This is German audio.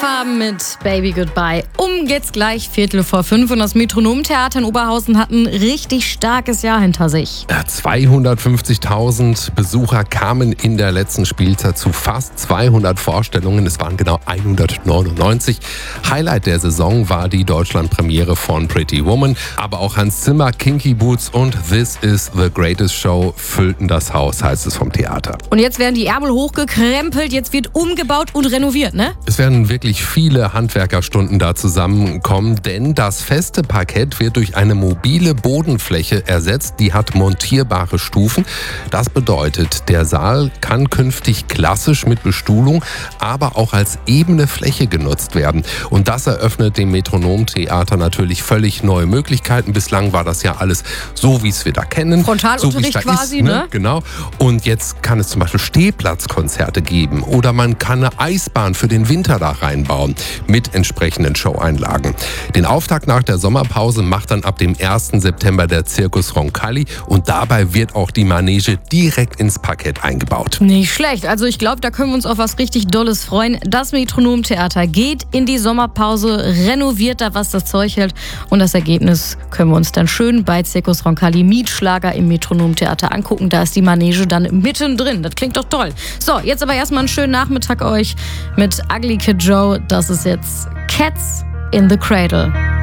Farben mit Baby Goodbye. Geht's gleich 4:45 und das Metronomtheater in Oberhausen hat ein richtig starkes Jahr hinter sich. 250.000 Besucher kamen in der letzten Spielzeit zu fast 200 Vorstellungen. Es waren genau 199. Highlight der Saison war die Deutschlandpremiere von Pretty Woman. Aber auch Hans Zimmer, Kinky Boots und This is the Greatest Show füllten das Haus, heißt es vom Theater. Und jetzt werden die Ärmel hochgekrempelt, jetzt wird umgebaut und renoviert, ne? Es werden wirklich viele Handwerkerstunden da zusammenkommen, denn das feste Parkett wird durch eine mobile Bodenfläche ersetzt. Die hat montierbare Stufen. Das bedeutet, der Saal kann künftig klassisch mit Bestuhlung, aber auch als ebene Fläche genutzt werden. Und das eröffnet dem Metronomtheater natürlich völlig neue Möglichkeiten. Bislang war das ja alles so, wie es wir da kennen. Frontalunterricht so, quasi, ist, ne? Genau. Und jetzt kann es zum Beispiel Stehplatzkonzerte geben oder man kann eine Eisbahn für den Winter da reinbauen mit entsprechenden Showeinlagen. Den Auftakt nach der Sommerpause macht dann ab dem 1. September der Circus Roncalli und dabei wird auch die Manege direkt ins Parkett eingebaut. Nicht schlecht. Also ich glaube, da können wir uns auf was richtig Dolles freuen. Das Metronomtheater geht in die Sommerpause, renoviert da, was das Zeug hält. Und das Ergebnis können wir uns dann schön bei Circus Roncalli Mietschlager im Metronomtheater angucken. Da ist die Manege dann mittendrin. Das klingt doch toll. So, jetzt aber erstmal einen schönen Nachmittag euch mit Ugly Kid Joe. Das ist jetzt Cats in the Cradle.